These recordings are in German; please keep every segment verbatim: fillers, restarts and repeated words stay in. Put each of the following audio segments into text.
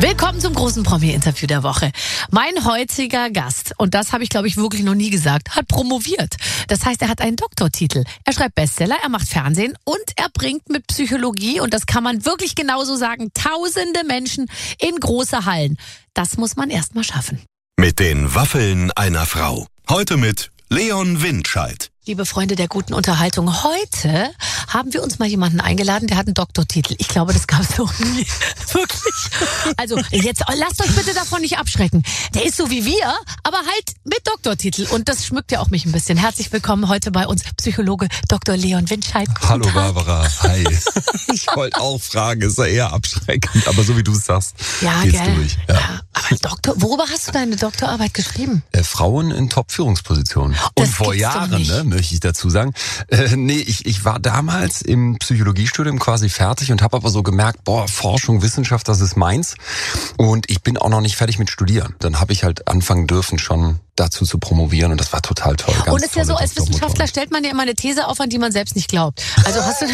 Willkommen zum großen Promi-Interview der Woche. Mein heutiger Gast, und das habe ich glaube ich wirklich noch nie gesagt, hat promoviert. Das heißt, er hat einen Doktortitel. Er schreibt Bestseller, er macht Fernsehen und er bringt mit Psychologie, und das kann man wirklich genauso sagen, tausende Menschen in große Hallen. Das muss man erst mal schaffen. Mit den Waffeln einer Frau. Heute mit Leon Windscheid. Liebe Freunde der guten Unterhaltung, heute haben wir uns mal jemanden eingeladen, der hat einen Doktortitel. Ich glaube, das gab es noch nie. Wirklich. Also jetzt lasst euch bitte davon nicht abschrecken. Der ist so wie wir, aber halt mit Doktortitel. Und das schmückt ja auch mich ein bisschen. Herzlich willkommen heute bei uns Psychologe Doktor Leon Windscheid. Guten Hallo Tag. Barbara, hi. Ich wollte auch fragen, ist ja eher abschreckend, aber so wie du es sagst, Ja, geht's gell. durch. Ja. Ja, aber Doktor, worüber hast du deine Doktorarbeit geschrieben? Äh, Frauen in Top-Führungspositionen. Das Und vor gibt's doch Jahren, nicht. ne, möchte ich dazu sagen. Äh, nee, ich, ich war damals im Psychologiestudium quasi fertig und habe aber so gemerkt, boah, Forschung, Wissenschaft, das ist meins. Und ich bin auch noch nicht fertig mit Studieren. Dann habe ich halt anfangen dürfen, schon dazu zu promovieren, und das war total toll. Ganz Und es ist ja so, tolle als Wissenschaftler Doktormotoren. stellt man ja immer eine These auf, an die man selbst nicht glaubt. Also hast du,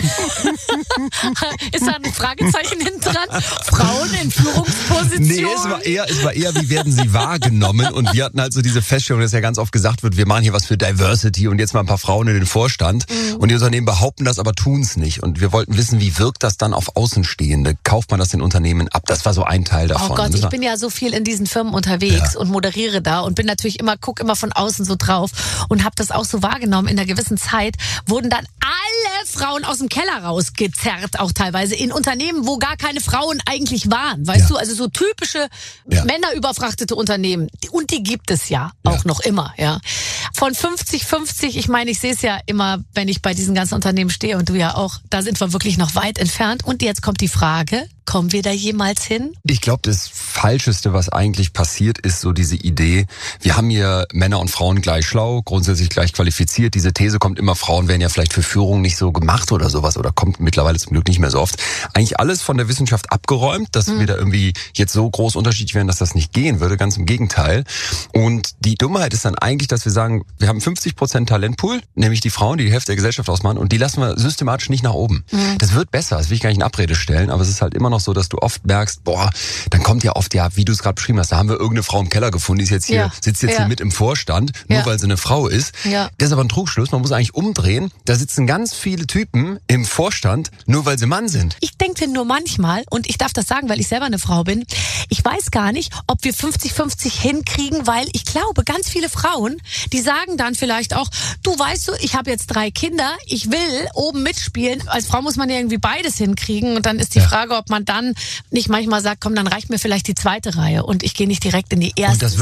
ist da ein Fragezeichen hinten dran? Frauen in Führungspositionen? Nee, es war eher, es war eher, wie werden sie wahrgenommen? Und wir hatten halt so diese Feststellung, dass ja ganz oft gesagt wird, wir machen hier was für Diversity und jetzt mal ein paar Frauen in den Vorstand. Mhm. Und die Unternehmen behaupten das, aber tun es nicht. Und wir wollten wissen, wie wirkt das dann auf Außenstehende? Kauft man das den Unternehmen ab? Das war so ein Teil davon. Oh Gott, Und das ich war- bin ja so viel in diesen Firmen unterwegs Ja. und moderiere da und bin natürlich immer, guck immer von außen so drauf und habe das auch so wahrgenommen. In einer gewissen Zeit wurden dann alle Frauen aus dem Keller rausgezerrt, auch teilweise in Unternehmen, wo gar keine Frauen eigentlich waren. Weißt Ja. du, also so typische Ja. männerüberfrachtete Unternehmen. Und die gibt es ja, Ja. auch noch immer. Ja. Von fünfzig fünfzig, ich meine, ich sehe es ja immer, wenn ich bei diesen ganzen Unternehmen stehe, und du ja auch, da sind wir wirklich noch weit entfernt. Und jetzt kommt die Frage, kommen wir da jemals hin? Ich glaube, das Falscheste, was eigentlich passiert, ist so diese Idee, wir haben hier Männer und Frauen gleich schlau, grundsätzlich gleich qualifiziert. Diese These kommt immer, Frauen werden ja vielleicht für Führung nicht so gemacht oder sowas, oder kommt mittlerweile zum Glück nicht mehr so oft. Eigentlich alles von der Wissenschaft abgeräumt, dass Mhm. wir da irgendwie jetzt so groß unterschiedlich wären, dass das nicht gehen würde, ganz im Gegenteil. Und die Dummheit ist dann eigentlich, dass wir sagen, wir haben fünfzig Prozent Talentpool, nämlich die Frauen, die die Hälfte der Gesellschaft ausmachen, und die lassen wir systematisch nicht nach oben. Mhm. Das wird besser, das will ich gar nicht in Abrede stellen, aber es ist halt immer noch so, dass du oft merkst, boah, dann kommt ja oft, ja, wie du es gerade beschrieben hast, da haben wir irgendeine Frau im Keller gefunden, die ist jetzt hier, Ja. sitzt jetzt Ja. hier mit im Vorstand, nur Ja. weil sie eine Frau ist. Ja. Das ist aber ein Trugschluss, man muss eigentlich umdrehen. Da sitzen ganz viele Typen im Vorstand, nur weil sie Mann sind. Ich denke nur manchmal, und ich darf das sagen, weil ich selber eine Frau bin, ich weiß gar nicht, ob wir fünfzig fünfzig hinkriegen, weil ich glaube, ganz viele Frauen, die sagen dann vielleicht auch, du weißt du, ich habe jetzt drei Kinder, ich will oben mitspielen. Als Frau muss man ja irgendwie beides hinkriegen, und dann ist die Ja. Frage, ob man dann nicht manchmal sagt, komm, dann reicht mir vielleicht die zweite Reihe und ich gehe nicht direkt in die erste. Und das